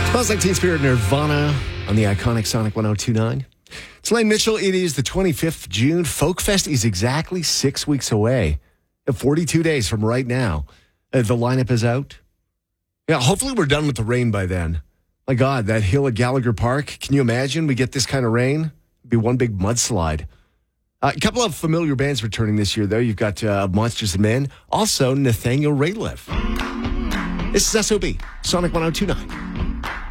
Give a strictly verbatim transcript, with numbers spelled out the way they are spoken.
Smells Like Teen Spirit, Nirvana on the iconic Sonic one oh two point nine. It's Lane Mitchell. It is the twenty-fifth of June. Folk Fest is exactly six weeks away. forty-two days from right now. Uh, the lineup is out. Yeah, hopefully we're done with the rain by then. My God, that hill at Gallagher Park. Can you imagine we get this kind of rain? It'd be one big mudslide. Uh, a couple of familiar bands returning this year, though. You've got uh, Monsters and Men. Also, Nathaniel Rateliff. This is S O B, Sonic one oh two point nine.